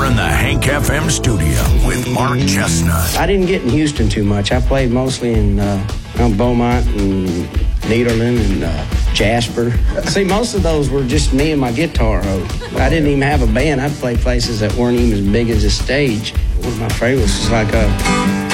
We're in the Hank FM studio with Mark Chestnut. I didn't get in Houston too much. I played mostly in Beaumont and Nederland and Jasper. See, most of those were just me and my guitar. I didn't even have a band. I'd play places that weren't even as big as this stage. One of my favorites was like